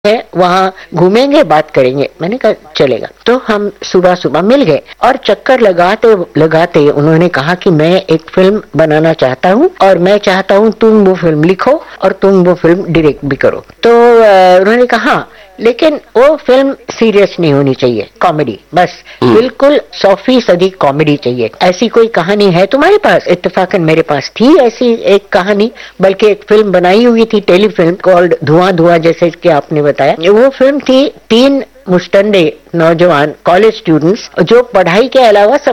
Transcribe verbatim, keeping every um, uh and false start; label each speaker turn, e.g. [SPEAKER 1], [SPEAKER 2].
[SPEAKER 1] है वहाँ घूमेंगे, बात करेंगे। मैंने कहा चलेगा। तो हम सुबह सुबह मिल गए और चक्कर लगाते लगाते उन्होंने कहा कि मैं एक फिल्म बनाना चाहता हूँ और मैं चाहता हूँ तुम वो फिल्म लिखो और तुम वो फिल्म डायरेक्ट भी करो। तो उन्होंने कहा लेकिन वो फिल्म सीरियस नहीं होनी चाहिए, कॉमेडी बस, बिल्कुल सौ फीसदी कॉमेडी चाहिए। ऐसी कोई कहानी है तुम्हारे पास? इत्तेफाकन मेरे पास थी ऐसी एक कहानी, बल्कि एक फिल्म बनाई हुई थी, टेलीफिल्म कॉल्ड धुआं धुआं, जैसे कि आपने बताया। वो फिल्म थी तीन मुस्टंडे नौजवान कॉलेज स्टूडेंट्स जो पढ़ाई के अलावा सब